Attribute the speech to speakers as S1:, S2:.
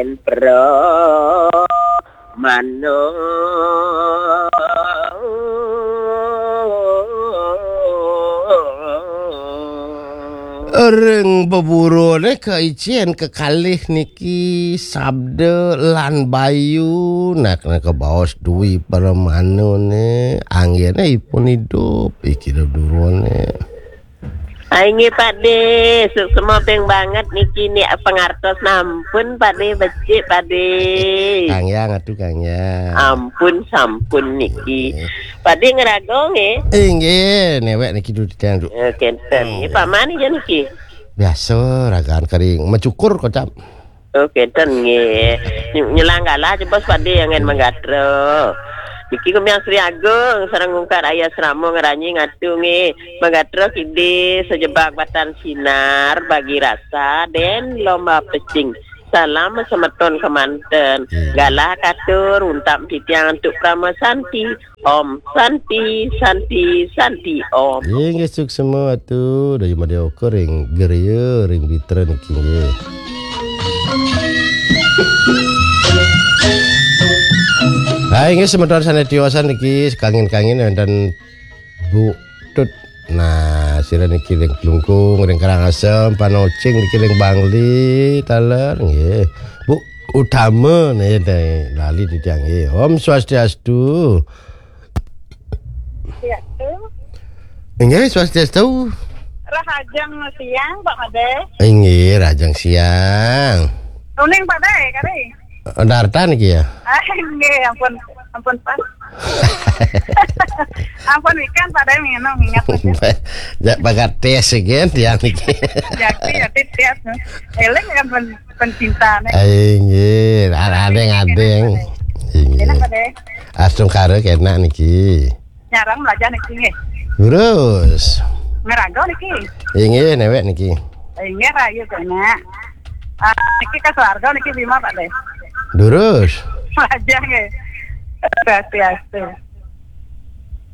S1: yen pro mano
S2: Reng beburone keicien kekalih niki sabde lan bayu nak ke baos duwi permanone anggene ipun hidup iki durone.
S1: Ainge Pakde, semua peng banget niki ni pengartos nampun Pakde becik Pakde.
S2: Kang Yang atuh Kang Yang.
S1: Ampun sampun niki. Pakde ngerago nge?
S2: Nggih, newek niki dudu tiyang Duk.
S1: Kenten. Iki paman iki niki.
S2: Biasa ragaan kering mencukur kocap.
S1: Kenten nge. Nyelanggala jebos Pakde yang ngen menggadro. Iki kemiang Sri Agung sareng ngungkar ayah seramo ngeranyi ngatu nge menggadro kide sejebak batan sinar bagi rasa den lomba pecing. Salam semeton kemanten. Galah katur untap titiang untuk Prama Santi. Om Santi Santi Santi Om.
S2: Nggih suk semua tuh dari model kering gereye ring bitra niki nggih. Hai nggih semeton sanetiosan niki kangin-kangin dan Bu Tut. Nah, sira niki ring Klungkung, ring Karangasem, Panocing niki ring Bangli, Taler nggih. Bu Utama nih lali titiang nggih. Om Swastiastu. Nggih Swastiastu.
S3: Rahajang siang Pak Made.
S2: Nggih rajang siang.
S3: Uning Pak De, kare.
S2: Darta niki ya.
S3: Nggih, ampun Pak. Ampun ikan Pak De minum ingat.
S2: Ya bagat tes again tiang niki.
S3: Jadi tiap. Eleng kan pencinta nih.
S2: Nggih, adeng.
S3: Enak Pak De.
S2: Astung kare kena niki.
S3: Nyarang belajar niki nggih.
S2: Terus.
S3: Ngerago niki.
S2: Nggih newek niki.
S3: Nggih rayu kena. Niki ka keluarga niki Bima Pak De.
S2: Durus.
S3: Belajar nggih. Biasa.